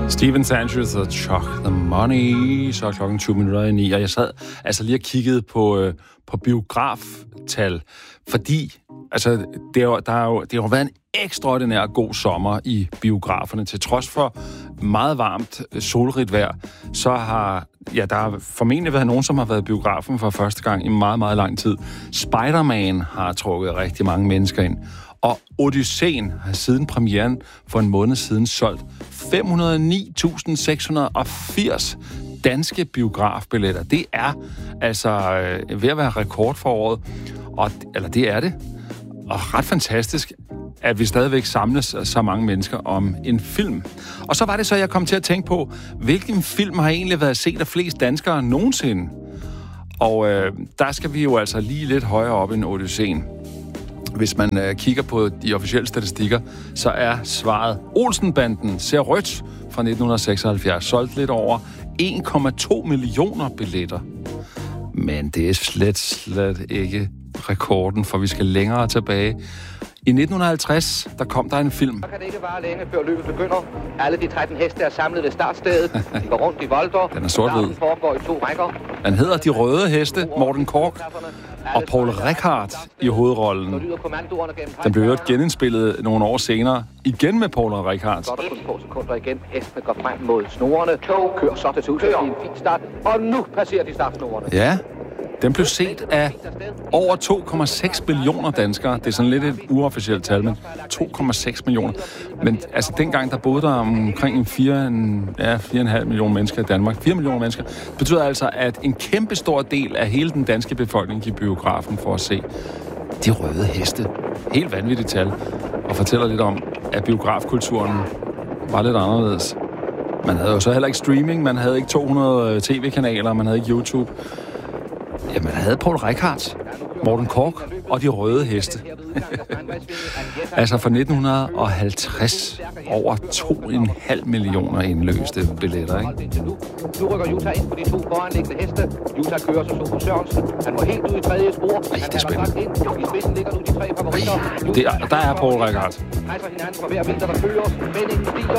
Steven Sanchez og Chuck the Money. Så er klokken 20 minutter i 9, og jeg sad altså lige og kiggede på biograftal, fordi altså, det har jo været en ekstraordinær god sommer i biograferne. Til trods for meget varmt, solrigt vejr, så har der har formentlig været nogen, som har været i biografen for første gang i meget, meget lang tid. Spider-Man har trukket rigtig mange mennesker ind. Og Odysseen har siden premieren for en måned siden solgt 509.680 danske biografbilletter. Det er altså ved at være rekord for året. Eller det er det. Og ret fantastisk, at vi stadigvæk samles så mange mennesker om en film. Og så var det så, jeg kom til at tænke på, hvilken film har egentlig været set af flest danskere nogensinde? Og der skal vi jo altså lige lidt højere op end Odysseen. Hvis man kigger på de officielle statistikker, så er svaret Olsenbanden ser rødt fra 1976. Solgt lidt over 1,2 millioner billetter. Men det er slet ikke rekorden, for vi skal længere tilbage. I 1950, der kom der en film. Så kan det ikke vare længe, før løbet begynder. Alle de 13 heste er samlet ved startstedet. De går rundt i volter. Den er sort-hvid. Starten foregår i 2 rækker. Den hedder De Røde Heste, Morten Korch og Poul Reichhardt i hovedrollen. Den blev genindspillet nogle år senere, igen med Poul Reichhardt. Så er der kun få sekunder igen. Hestene går frem mod snorene. Tog kører så til tusind i en fin start. Og nu passerer de startsnorene. Ja, den blev set af over 2,6 millioner danskere. Det er sådan lidt et uofficielt tal, men 2,6 millioner. Men altså dengang, der boede der omkring 4,5 millioner mennesker i Danmark. 4 millioner mennesker. Det betyder altså, at en kæmpe stor del af hele den danske befolkning gik biografen for at se De Røde Heste. Helt vanvittigt tal. Og fortæller lidt om, at biografkulturen var lidt anderledes. Man havde jo så heller ikke streaming, man havde ikke 200 tv-kanaler, man havde ikke YouTube. Ja, man havde Poul Reichhardt, Morten Korch og De Røde Heste. Altså fra 1950 over 2,5 millioner indløste billetter, ikke? Nu rykker Jutta ind på de 2 foranliggende heste. Jutta kører så på Sørensen. Han var helt ude i tredje spor. Ej, det er spændende. I spidsen ligger nu de 3 favoritter. Der er Poul Reichhardt. Hejser hinanden for hver vinter, der fører. Spændingen stiger.